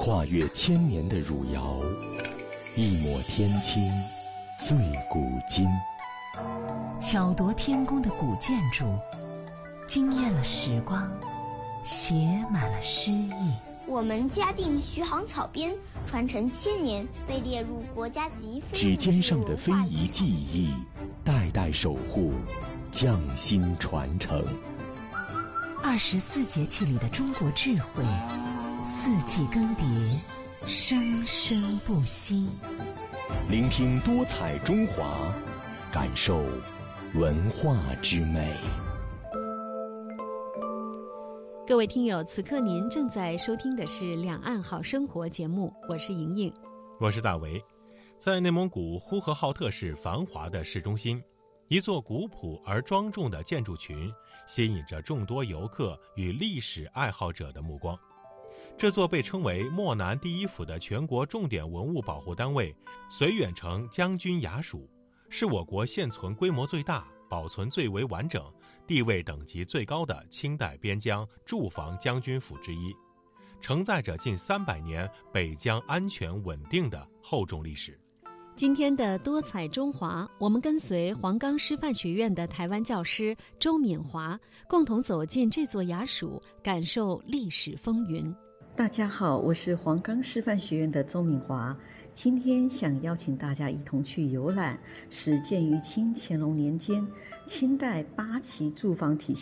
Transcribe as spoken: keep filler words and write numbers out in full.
跨越千年的汝窑，一抹天青，醉古今。 巧夺天工的古建筑，惊艳了时光，写满了诗意。 我们嘉定徐杭草编传承千年，被列入国家级非指尖上的非遗技艺，代代守护，匠心传承。 二十四节气里的中国智慧，四季更迭，生生不息。 聆听多彩中华，感受文化之美。 各位听友，此刻您正在收听的是《两岸好生活》节目，我是莹莹， 我是大为。在内蒙古呼和浩特市繁华的市中心，一座古朴而庄重的建筑群吸引着众多游客与历史爱好者的目光。这座被称为漠南第一府的全国重点文物保护单位绥远城将军衙署，是我国现存规模最大、保存最为完整、地位等级最高的清代边疆驻防将军府之一，承载着近三百年北疆安全稳定的厚重历史。 今天的多彩中华，我们跟随黄冈师范学院的台湾教师周敏华，共同走进这座衙署，感受历史风云。 大家好，我是黄冈师范学院的周敏华，今天想邀请大家一同去游览始建于清乾隆年间清代八旗驻防体系